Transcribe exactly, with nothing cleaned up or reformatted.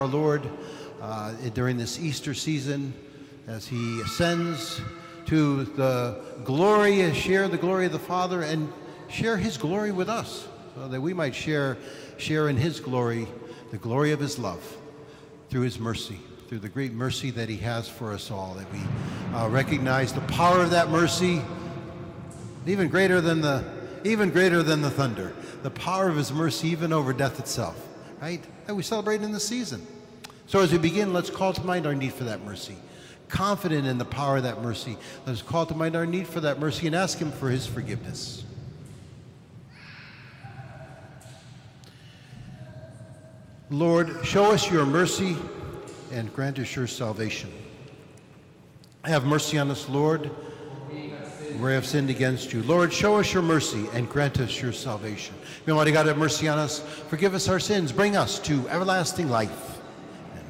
Our Lord uh, during this Easter season as he ascends to the glory, share the glory of the Father and share his glory with us so that we might share, share in his glory, the glory of his love through his mercy, through the great mercy that he has for us all, that we uh, recognize the power of that mercy, even greater than the, even greater than the thunder, the power of his mercy even over death itself. Right? That we celebrate in the season. So as we begin, let's call to mind our need for that mercy. Confident in the power of that mercy, let's call to mind our need for that mercy and ask him for his forgiveness. Lord, show us your mercy and grant us your salvation. Have mercy on us, Lord. We have sinned against you. Lord, show us your mercy and grant us your salvation. May Almighty God have mercy on us, forgive us our sins, bring us to everlasting life.